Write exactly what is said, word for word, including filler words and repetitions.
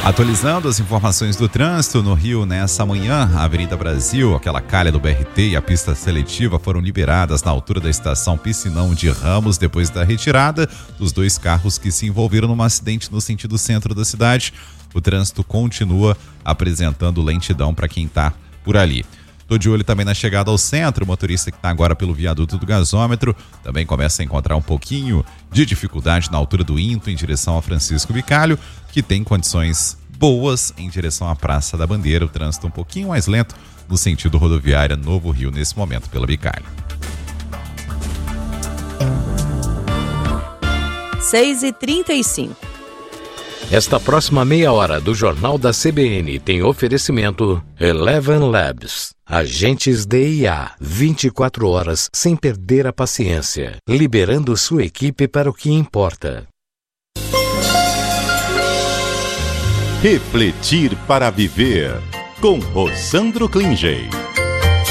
Atualizando as informações do trânsito no Rio nessa manhã, a Avenida Brasil, aquela calha do B R T e a pista seletiva foram liberadas na altura da estação Piscinão de Ramos depois da retirada dos dois carros que se envolveram num acidente no sentido centro da cidade. O trânsito continua apresentando lentidão para quem está por ali. Estou de olho também na chegada ao centro. O motorista que está agora pelo viaduto do gasômetro também começa a encontrar um pouquinho de dificuldade na altura do Into em direção a Francisco Bicalho, que tem condições boas em direção à Praça da Bandeira. O trânsito um pouquinho mais lento no sentido rodoviária Novo Rio nesse momento pela Bicalho. seis e trinta e cinco. Esta próxima meia hora do Jornal da C B N tem oferecimento Eleven Labs. Agentes D I A, vinte e quatro horas sem perder a paciência, liberando sua equipe para o que importa. Refletir para viver, com Rossandro Klingey.